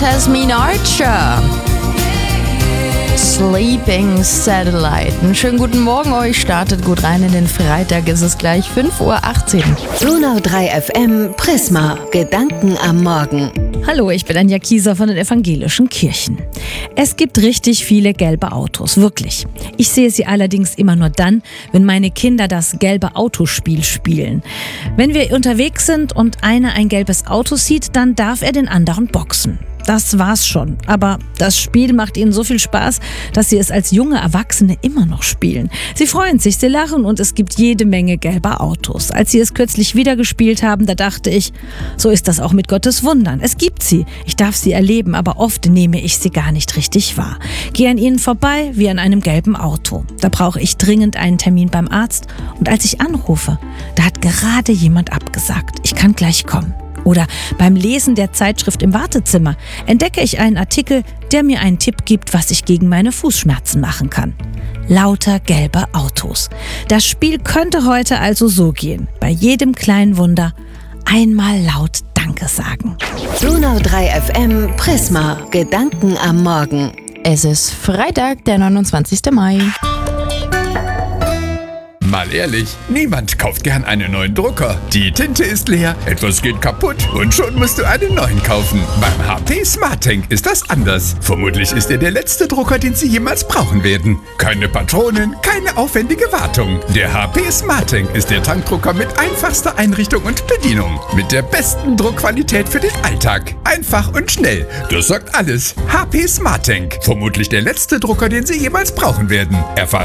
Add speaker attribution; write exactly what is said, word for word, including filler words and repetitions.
Speaker 1: Tasmin Archer. Sleeping Satellite. Einen schönen guten Morgen euch. Startet gut rein in den Freitag. Es ist gleich fünf Uhr achtzehn.
Speaker 2: Donau drei F M Prisma. Gedanken am Morgen.
Speaker 3: Hallo, ich bin Anja Kieser von den evangelischen Kirchen. Es gibt richtig viele gelbe Autos, wirklich. Ich sehe sie allerdings immer nur dann, wenn meine Kinder das gelbe Autospiel spielen. Wenn wir unterwegs sind und einer ein gelbes Auto sieht, dann darf er den anderen boxen. Das war's schon. Aber das Spiel macht ihnen so viel Spaß, dass sie es als junge Erwachsene immer noch spielen. Sie freuen sich, sie lachen und es gibt jede Menge gelber Autos. Als sie es kürzlich wieder gespielt haben, da dachte ich, so ist das auch mit Gottes Wundern. Es gibt sie. Ich darf sie erleben, aber oft nehme ich sie gar nicht richtig wahr. Gehe an ihnen vorbei wie an einem gelben Auto. Da brauche ich dringend einen Termin beim Arzt. Und als ich anrufe, da hat gerade jemand abgesagt. Ich kann gleich kommen. Oder beim Lesen der Zeitschrift im Wartezimmer entdecke ich einen Artikel, der mir einen Tipp gibt, was ich gegen meine Fußschmerzen machen kann. Lauter gelbe Autos. Das Spiel könnte heute also so gehen. Bei jedem kleinen Wunder einmal laut Danke sagen.
Speaker 2: Donau drei F M Prisma. Gedanken am Morgen.
Speaker 1: Es ist Freitag, der neunundzwanzigster Mai.
Speaker 4: Mal ehrlich, niemand kauft gern einen neuen Drucker. Die Tinte ist leer, etwas geht kaputt und schon musst du einen neuen kaufen. Beim H P SmartTank ist das anders. Vermutlich ist er der letzte Drucker, den Sie jemals brauchen werden. Keine Patronen, keine aufwendige Wartung. Der H P SmartTank ist der Tankdrucker mit einfachster Einrichtung und Bedienung. Mit der besten Druckqualität für den Alltag. Einfach und schnell. Das sagt alles. H P SmartTank. Vermutlich der letzte Drucker, den Sie jemals brauchen werden. Erfahren